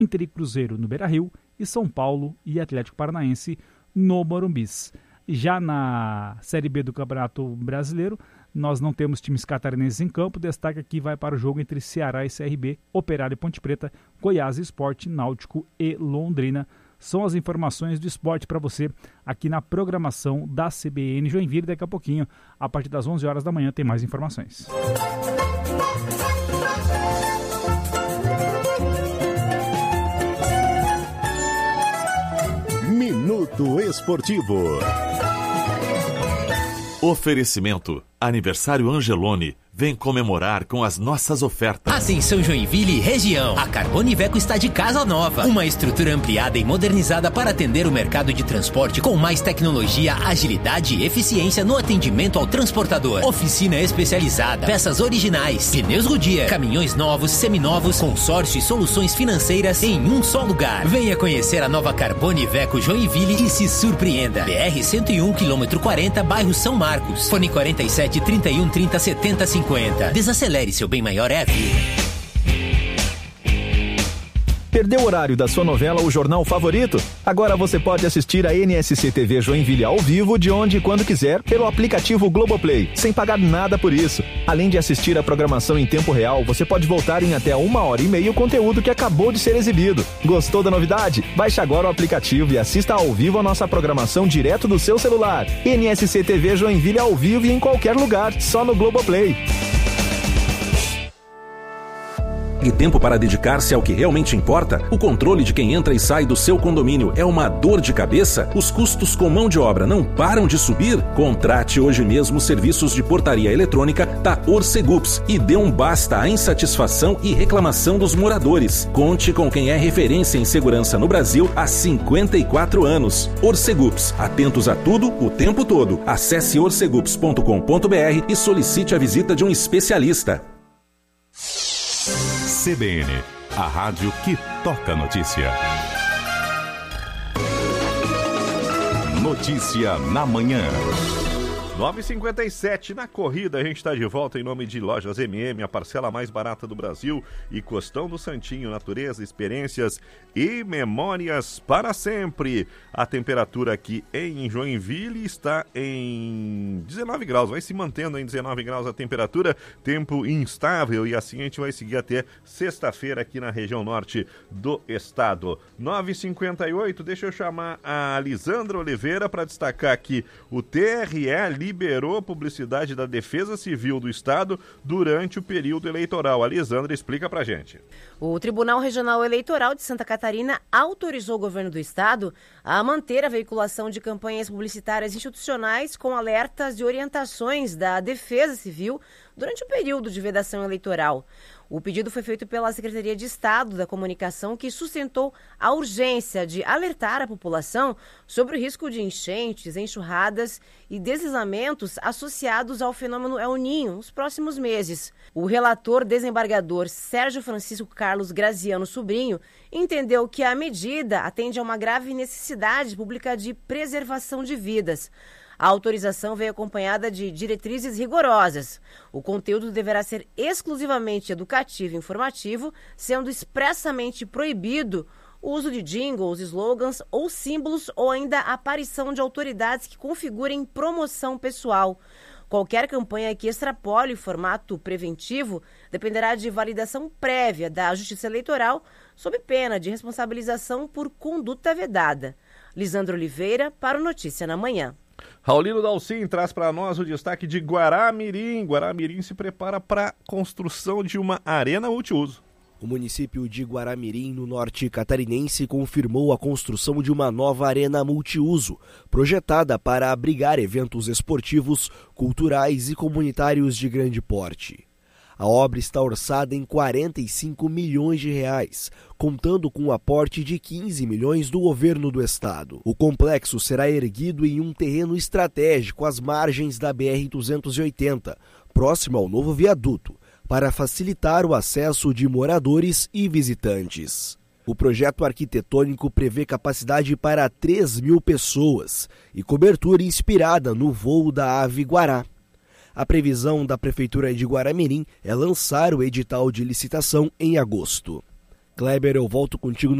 Inter e Cruzeiro no Beira-Rio e São Paulo e Atlético Paranaense no Morumbis. Já na Série B do Campeonato Brasileiro, nós não temos times catarinenses em campo. Destaque aqui vai para o jogo entre Ceará e CRB, Operário e Ponte Preta, Goiás e Sport, Náutico e Londrina. São as informações do esporte para você aqui na programação da CBN Joinville. Daqui a pouquinho, a partir das 11 horas da manhã, tem mais informações. Minuto Esportivo. Oferecimento Aniversário Angeloni. Vem comemorar com as nossas ofertas. Atenção Joinville e região. A Carbone Iveco está de casa nova. Uma estrutura ampliada e modernizada para atender o mercado de transporte com mais tecnologia, agilidade e eficiência no atendimento ao transportador. Oficina especializada, peças originais, pneus Goodyear, caminhões novos, seminovos, consórcio e soluções financeiras em um só lugar. Venha conhecer a nova Carbone Iveco Joinville e se surpreenda. BR-101, quilômetro 40, bairro São Marcos. Fone 47 31 30 70 50. Desacelere, seu bem maior é a vida. Perdeu o horário da sua novela ou jornal favorito? Agora você pode assistir a NSC TV Joinville ao vivo de onde e quando quiser pelo aplicativo Globoplay, sem pagar nada por isso. Além de assistir a programação em tempo real, você pode voltar em até 1h30 o conteúdo que acabou de ser exibido. Gostou da novidade? Baixe agora o aplicativo e assista ao vivo a nossa programação direto do seu celular. NSC TV Joinville ao vivo e em qualquer lugar, só no Globoplay. E tempo para dedicar-se ao que realmente importa? O controle de quem entra e sai do seu condomínio é uma dor de cabeça? Os custos com mão de obra não param de subir? Contrate hoje mesmo serviços de portaria eletrônica da Orcegups e dê um basta à insatisfação e reclamação dos moradores. Conte com quem é referência em segurança no Brasil há 54 anos. Orcegups, atentos a tudo, o tempo todo. Acesse orcegups.com.br e solicite a visita de um especialista. CBN, a rádio que toca notícia. Notícia na manhã. 9h57 na corrida, a gente está de volta em nome de Lojas MM, a parcela mais barata do Brasil, e Costão do Santinho, natureza, experiências e memórias para sempre. A temperatura aqui em Joinville está em 19 graus, vai se mantendo em 19 graus a temperatura, tempo instável, e assim a gente vai seguir até sexta-feira aqui na região norte do estado. 9h58, deixa eu chamar a Lisandra Oliveira para destacar aqui o TRE liberou a publicidade da Defesa Civil do Estado durante o período eleitoral. A Lisandra explica pra gente. O Tribunal Regional Eleitoral de Santa Catarina autorizou o governo do Estado a manter a veiculação de campanhas publicitárias institucionais com alertas e orientações da Defesa Civil durante o período de vedação eleitoral. O pedido foi feito pela Secretaria de Estado da Comunicação, que sustentou a urgência de alertar a população sobre o risco de enchentes, enxurradas e deslizamentos associados ao fenômeno El Niño nos próximos meses. O relator desembargador Sérgio Francisco Carlos Graziano Sobrinho entendeu que a medida atende a uma grave necessidade pública de preservação de vidas. A autorização veio acompanhada de diretrizes rigorosas. O conteúdo deverá ser exclusivamente educativo e informativo, sendo expressamente proibido o uso de jingles, slogans ou símbolos ou ainda a aparição de autoridades que configurem promoção pessoal. Qualquer campanha que extrapole o formato preventivo dependerá de validação prévia da Justiça Eleitoral, sob pena de responsabilização por conduta vedada. Lisandra Oliveira, para o Notícia na Manhã. Raulino Dalcin traz para nós o destaque de Guaramirim. Guaramirim se prepara para a construção de uma arena multiuso. O município de Guaramirim, no norte catarinense, confirmou a construção de uma nova arena multiuso, projetada para abrigar eventos esportivos, culturais e comunitários de grande porte. A obra está orçada em 45 milhões de reais, contando com o aporte de 15 milhões do governo do estado. O complexo será erguido em um terreno estratégico às margens da BR-280, próximo ao novo viaduto, para facilitar o acesso de moradores e visitantes. O projeto arquitetônico prevê capacidade para 3.000 pessoas e cobertura inspirada no voo da ave guará. A previsão da Prefeitura de Guaramirim é lançar o edital de licitação em agosto. Kleber, eu volto contigo no